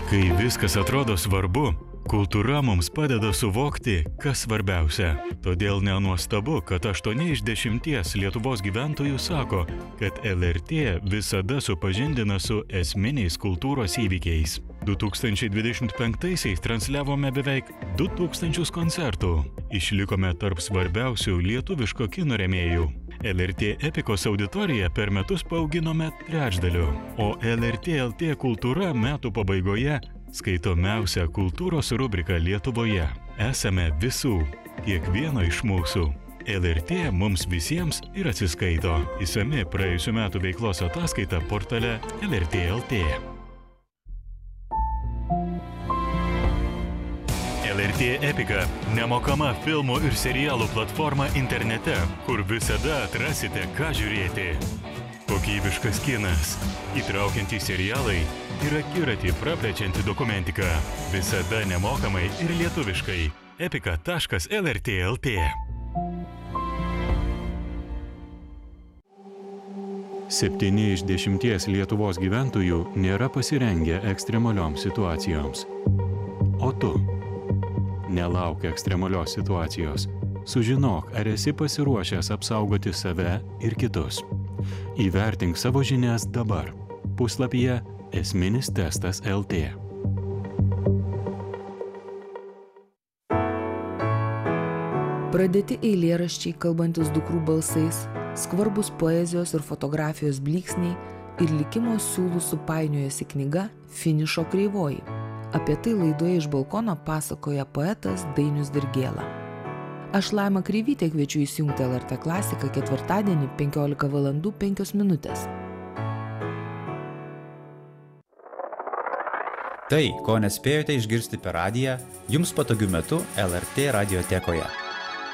Kai viskas atrodo svarbu, kultūra mums padeda suvokti, kas svarbiausia. Todėl nenuostabu, kad 8 iš 10 Lietuvos gyventojų sako, kad LRT visada supažindina su esminiais kultūros įvykiais. 2025-aisiais transliavome beveik 2000 koncertų. Išlikome tarp svarbiausių lietuviško kino rėmėjų. LRT Epikos auditoriją per metus paauginome trečdaliu, o LRT LT kultūra metų pabaigoje skaitomiausia kultūros rubrika Lietuvoje. Esame visų, kiekvieno iš mūsų. LRT mums visiems ir atsiskaito. Išsami praėjusių metų veiklos ataskaita portale LRT LT. LRT Epika – nemokama filmų ir serialų platforma internete, kur visada atrasite, ką žiūrėti. Kokybiškas kinas, įtraukiantys serialai ir akiratį praplečianti dokumentika. Visada nemokamai ir lietuviškai. epika.lrt.lt 7 iš 10 Lietuvos gyventojų nėra pasirengę ekstremalioms situacijoms. O tu? Nelauk ekstremalios situacijos. Sužinok, ar esi pasiruošęs apsaugoti save ir kitus. Įvertink savo žinias dabar. Puslapyje Esminis testas LT. Pradėti eilėraščiai kalbantis dukrų balsais, skvarbus poezijos ir fotografijos blyksniai ir likimo siūlų supainiojasi knyga Finišo kreivoji. Apie tai laidoje Iš balkono pasakoja poetas Dainius Dirgėla. Aš Laima Kreivytė kviečiu įsijungti LRT klasiką ketvirtadienį 15:05. Tai, ko nespėjote išgirsti per radiją, jums patogiu metu LRT radiotekoje.